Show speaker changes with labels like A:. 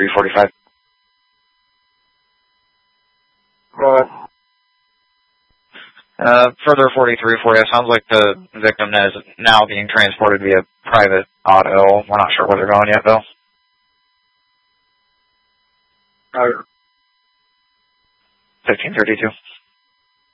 A: 4345. Further 43 for you. Sounds like the victim is now being transported via private auto. We're not sure where they're going yet, though. 1532.